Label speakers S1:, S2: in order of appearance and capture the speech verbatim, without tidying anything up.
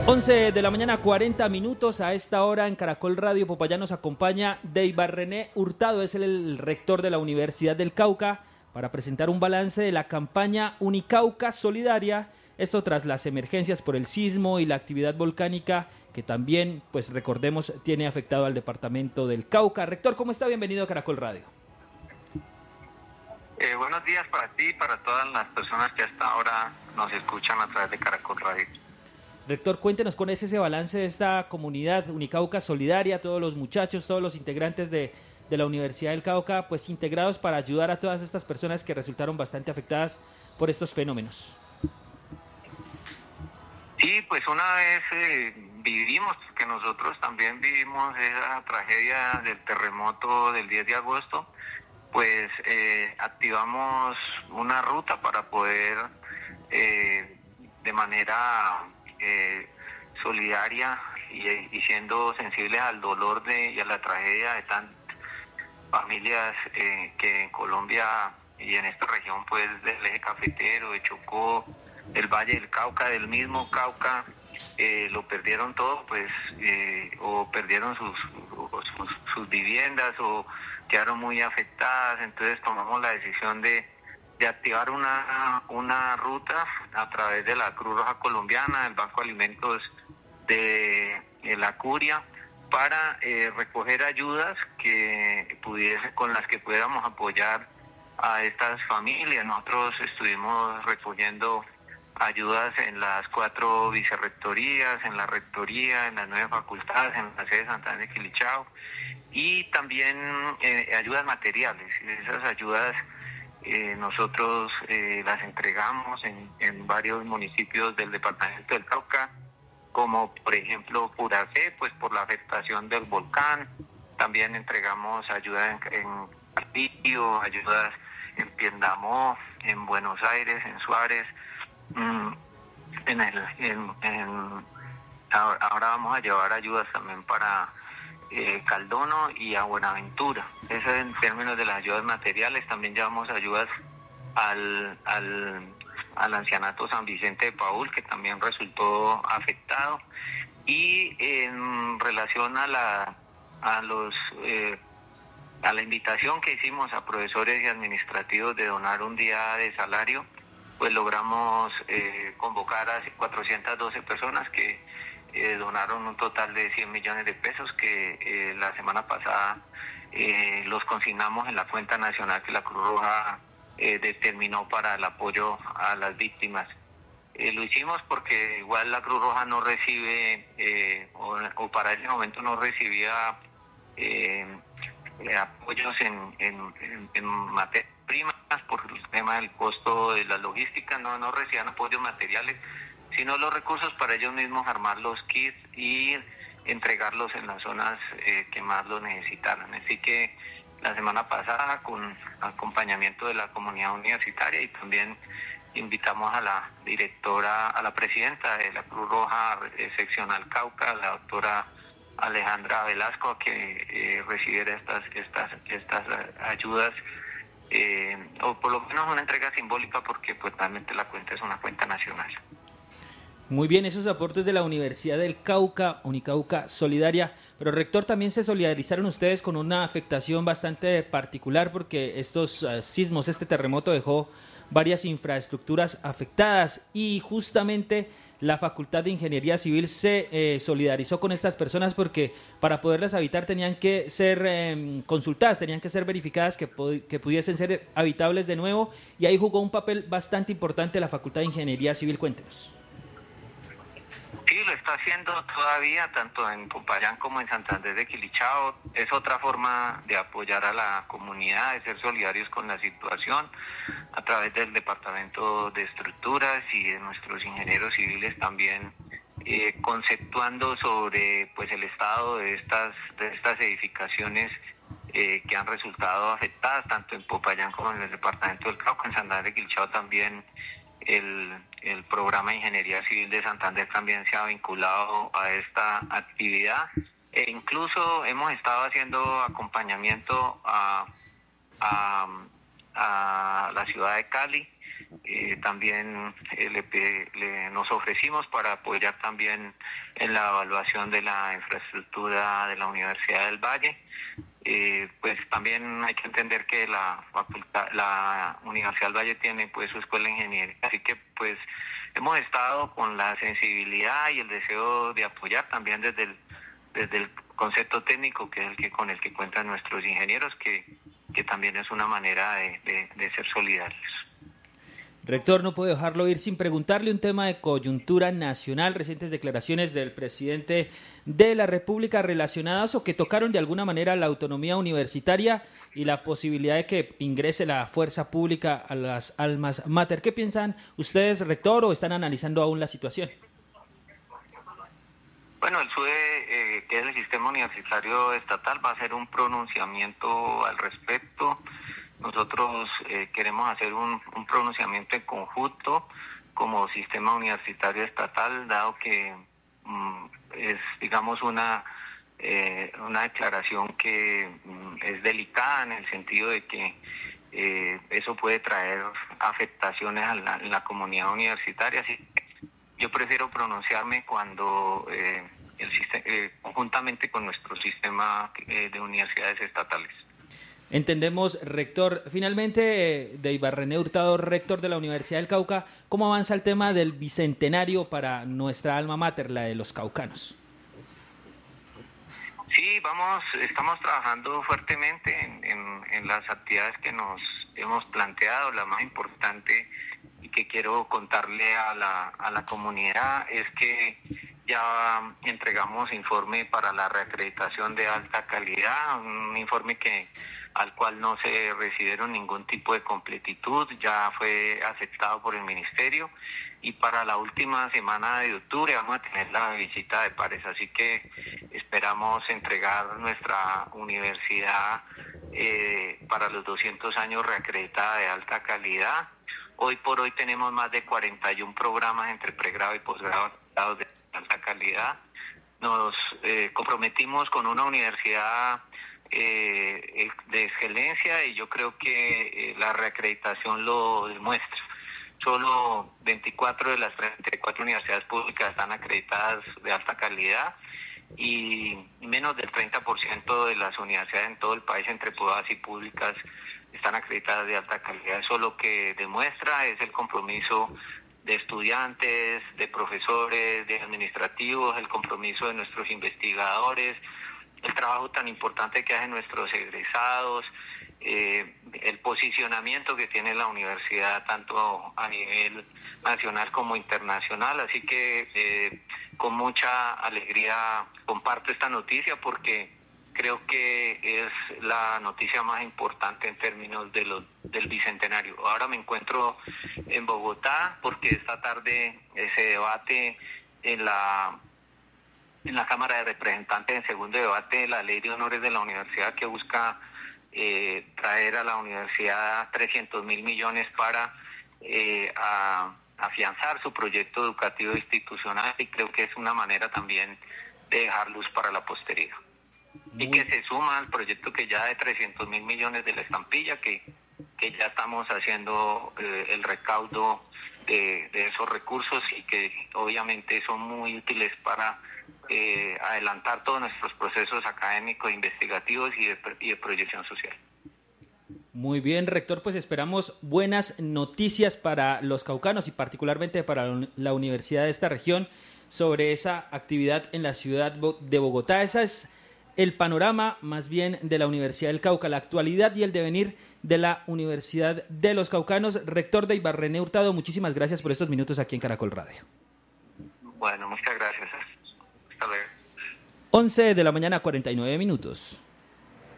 S1: once de la mañana, cuarenta minutos. A esta hora en Caracol Radio Popayán nos acompaña Deibar René Hurtado, es el, el rector de la Universidad del Cauca, para presentar un balance de la campaña Unicauca Solidaria, esto tras las emergencias por el sismo y la actividad volcánica que también, pues recordemos, tiene afectado al departamento del Cauca. Rector, ¿cómo está? Bienvenido a Caracol Radio.
S2: Eh, buenos días para ti y para todas las personas que hasta ahora nos escuchan a través de Caracol Radio.
S1: Rector, cuéntenos cuál es ese balance de esta comunidad Unicauca Solidaria, todos los muchachos, todos los integrantes de, de la Universidad del Cauca, pues integrados para ayudar a todas estas personas que resultaron bastante afectadas por estos fenómenos.
S2: Sí, pues una vez eh, vivimos, que nosotros también vivimos esa tragedia del terremoto del diez de agosto, pues eh, activamos una ruta para poder eh, de manera eh, solidaria y, y siendo sensibles al dolor de, y a la tragedia de tantas familias eh, que en Colombia y en esta región pues del eje cafetero, de Chocó, del Valle del Cauca, del mismo Cauca, eh, lo perdieron todo, pues, eh, o perdieron sus, sus, sus viviendas o quedaron muy afectadas. Entonces tomamos la decisión de, de activar una, una ruta a través de la Cruz Roja Colombiana, del Banco de Alimentos de, de la Curia, para eh, recoger ayudas que pudiese, con las que pudiéramos apoyar a estas familias. Nosotros estuvimos recogiendo ayudas en las cuatro vicerrectorías, en la rectoría, en las nueve facultades, en la sede de Santana de Quilichao, y también eh, ayudas materiales. Esas ayudas eh, nosotros eh, las entregamos en, en varios municipios del departamento del Cauca, como por ejemplo Puracé, pues por la afectación del volcán. También entregamos ayuda en, en Castillo, ayudas en Piendamó, en Buenos Aires, en Suárez. En el, en, en, ahora vamos a llevar ayudas también para eh, Caldono y a Buenaventura. Eso en términos de las ayudas materiales. También llevamos ayudas al, al, al ancianato San Vicente de Paúl, que también resultó afectado. Y en relación a la a los eh, a la invitación que hicimos a profesores y administrativos de donar un día de salario, pues logramos eh, convocar a cuatrocientas doce personas que eh, donaron un total de cien millones de pesos que eh, la semana pasada eh, los consignamos en la cuenta nacional que la Cruz Roja eh, determinó para el apoyo a las víctimas. Eh, lo hicimos porque igual la Cruz Roja no recibe, eh, o, o para ese momento no recibía eh, apoyos en, en, en, en materia primas por el tema del costo de la logística, no, no recibían apoyos materiales, sino los recursos para ellos mismos armar los kits y entregarlos en las zonas eh, que más lo necesitaran. Así que la semana pasada, con acompañamiento de la comunidad universitaria, y también invitamos a la directora, a la presidenta de la Cruz Roja eh, Seccional Cauca, la doctora Alejandra Velasco, a que eh, recibiera estas, estas, estas ayudas. Eh, o por lo menos una entrega simbólica, porque pues realmente la cuenta es una cuenta nacional.
S1: Muy bien, esos aportes de la Universidad del Cauca, Unicauca Solidaria, pero rector, también se solidarizaron ustedes con una afectación bastante particular, porque estos uh, sismos, este terremoto dejó varias infraestructuras afectadas, y justamente la Facultad de Ingeniería Civil se eh, solidarizó con estas personas, porque para poderlas habitar tenían que ser eh, consultadas, tenían que ser verificadas que, que pudiesen ser habitables de nuevo, y ahí jugó un papel bastante importante la Facultad de Ingeniería Civil. Cuéntenos.
S2: Sí, lo está haciendo todavía, tanto en Popayán como en Santander de Quilichao. Es otra forma de apoyar a la comunidad, de ser solidarios con la situación, a través del Departamento de Estructuras y de nuestros ingenieros civiles también, eh, conceptuando sobre pues el estado de estas, de estas edificaciones eh, que han resultado afectadas, tanto en Popayán como en el Departamento del Cauca. En Santander de Quilichao también El, el programa de Ingeniería Civil de Santander también se ha vinculado a esta actividad, e incluso hemos estado haciendo acompañamiento a, a, a la ciudad de Cali eh, también eh, le, le, nos ofrecimos para apoyar también en la evaluación de la infraestructura de la Universidad del Valle. Eh, pues también hay que entender que la facultad, la Universidad del Valle tiene pues su escuela de ingeniería, así que pues hemos estado con la sensibilidad y el deseo de apoyar también desde el, desde el concepto técnico, que es el que con el que cuentan nuestros ingenieros, que, que también es una manera de, de, de ser solidarios.
S1: Rector, no puedo dejarlo ir sin preguntarle un tema de coyuntura nacional, recientes declaraciones del presidente de la República relacionadas o que tocaron de alguna manera la autonomía universitaria y la posibilidad de que ingrese la fuerza pública a las almas mater. ¿Qué piensan ustedes, rector, o están analizando aún la situación?
S2: Bueno, el SUDE, eh, que es el Sistema Universitario Estatal, va a hacer un pronunciamiento al respecto. Nosotros eh, queremos hacer un, un pronunciamiento en conjunto como Sistema Universitario Estatal, dado que mm, es, digamos, una, eh, una declaración que mm, es delicada en el sentido de que eh, eso puede traer afectaciones a la, en la comunidad universitaria. Así que yo prefiero pronunciarme cuando eh, el sistema, eh, conjuntamente con nuestro sistema eh, de universidades estatales.
S1: Entendemos, rector. Finalmente, de Ibarrené Hurtado, rector de la Universidad del Cauca, ¿cómo avanza el tema del bicentenario para nuestra alma mater, la de los caucanos?
S2: Sí, vamos, estamos trabajando fuertemente en, en, en las actividades que nos hemos planteado. La más importante y que quiero contarle a la, a la comunidad es que ya entregamos informe para la reacreditación de alta calidad, un informe que al cual no se recibieron ningún tipo de completitud, ya fue aceptado por el ministerio, y para la última semana de octubre vamos a tener la visita de pares, así que esperamos entregar nuestra universidad eh, para los doscientos años reacreditada de alta calidad. Hoy por hoy tenemos más de cuarenta y uno programas entre pregrado y posgrado de alta calidad. Nos eh, comprometimos con una universidad Eh, de excelencia y yo creo que eh, la reacreditación lo demuestra. Solo veinticuatro de las treinta y cuatro universidades públicas están acreditadas de alta calidad y menos del treinta por ciento de las universidades en todo el país, entre privadas y públicas, están acreditadas de alta calidad. Eso lo que demuestra es el compromiso de estudiantes, de profesores, de administrativos, el compromiso de nuestros investigadores, el trabajo tan importante que hacen nuestros egresados, eh, el posicionamiento que tiene la universidad tanto a nivel nacional como internacional. Así que eh, con mucha alegría comparto esta noticia porque creo que es la noticia más importante en términos de lo, del bicentenario. Ahora me encuentro en Bogotá porque esta tarde eh, se debate en la en la Cámara de Representantes en segundo debate la Ley de Honores de la Universidad, que busca eh, traer a la universidad trescientos mil millones para eh, a, afianzar su proyecto educativo institucional, y creo que es una manera también de dejar luz para la posteridad. Muy... Y que se suma al proyecto que ya de trescientos mil millones de la estampilla, que, que ya estamos haciendo eh, el recaudo de, de esos recursos y que obviamente son muy útiles para Eh, adelantar todos nuestros procesos académicos, investigativos y de, y de proyección social.
S1: Muy bien, rector, pues esperamos buenas noticias para los caucanos y particularmente para la universidad de esta región sobre esa actividad en la ciudad de Bogotá. Ese es el panorama más bien de la Universidad del Cauca, la actualidad y el devenir de la Universidad de los Caucanos. Rector de Ibarrené Hurtado, muchísimas gracias por estos minutos aquí en Caracol Radio.
S2: Bueno, muchas gracias.
S1: once de la mañana, cuarenta y nueve minutos.